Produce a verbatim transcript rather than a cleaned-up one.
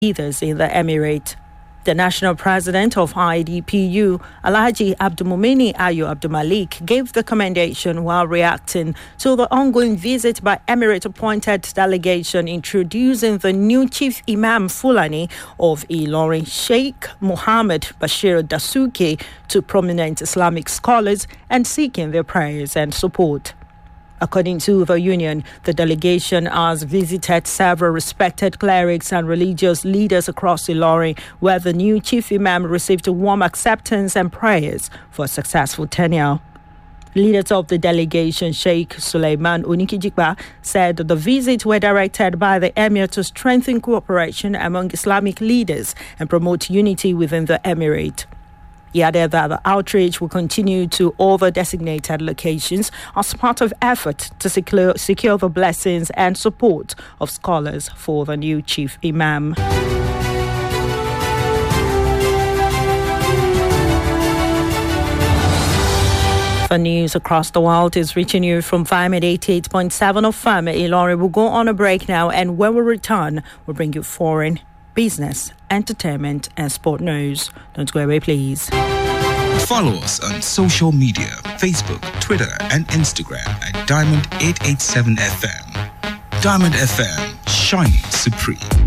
leaders in the Emirate. The national president of I D P U, Alhaji Abdulmumini Ayo Abdulmalik, gave the commendation while reacting to the ongoing visit by Emirate-appointed delegation introducing the new Chief Imam Fulani of Ilorin, Sheikh Muhammad Bashir Dasuki, to prominent Islamic scholars and seeking their prayers and support. According to the union, the delegation has visited several respected clerics and religious leaders across Ilorin, where the new chief imam received warm acceptance and prayers for a successful tenure. Leaders of the delegation, Sheikh Suleiman Unikijikba, said the visits were directed by the emir to strengthen cooperation among Islamic leaders and promote unity within the emirate. He added that the outreach will continue to all the designated locations as part of effort to secure, secure the blessings and support of scholars for the new chief imam. The news across the world is reaching you from Fireman eighty-eight point seven of Fireman Ilorin. We'll go on a break now, and when we return, we'll bring you foreign, business, entertainment, and sport news. Don't go away, please. Follow us on social media, Facebook, Twitter, and Instagram at Diamond eight eight seven F M. Diamond F M, shining supreme.